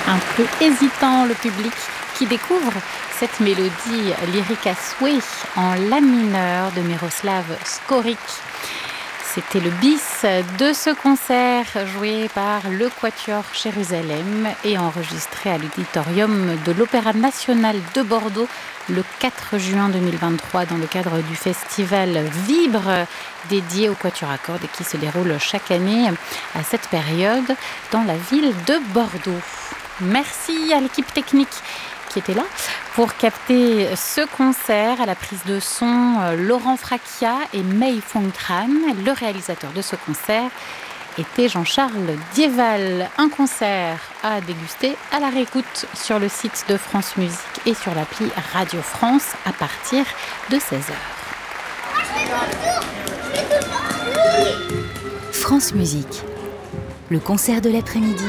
un peu hésitant le public qui découvre cette mélodie lyrique à souhait en la mineur de Miroslav Skorik. C'était le bis de ce concert joué par le Quatuor Jérusalem et enregistré à l'auditorium de l'Opéra national de Bordeaux le 4 juin 2023 dans le cadre du festival Vibre dédié au Quatuor à cordes et qui se déroule chaque année à cette période dans la ville de Bordeaux. Merci à l'équipe technique qui était là pour capter ce concert. À la prise de son, Laurent Fracchia et Mei Fong Tran. Le réalisateur de ce concert était Jean-Charles Dieval. Un concert à déguster à la réécoute sur le site de France Musique et sur l'appli Radio France à partir de 16h. France Musique, le concert de l'après-midi,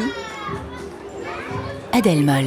Adèle Moll.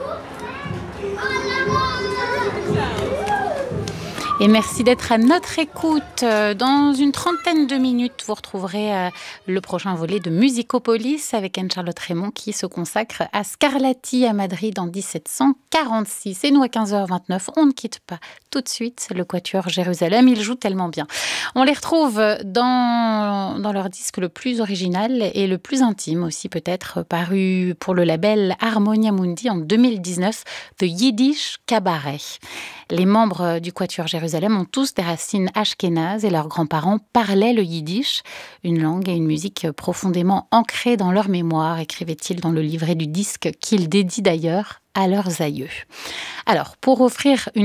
Et merci d'être à notre écoute. Dans une trentaine de minutes, vous retrouverez le prochain volet de Musicopolis avec Anne-Charlotte Raymond qui se consacre à Scarlatti à Madrid en 1746. Et nous, à 15h29, on ne quitte pas tout de suite le Quatuor Jérusalem. Ils jouent tellement bien. On les retrouve dans leur disque le plus original et le plus intime aussi peut-être, paru pour le label Harmonia Mundi en 2019, The Yiddish Cabaret. Les membres du Quatuor Jérusalem ont tous des racines ashkénazes et leurs grands-parents parlaient le yiddish, une langue et une musique profondément ancrées dans leur mémoire, écrivait-il dans le livret du disque qu'ils dédient d'ailleurs à leurs aïeux. Alors, pour offrir une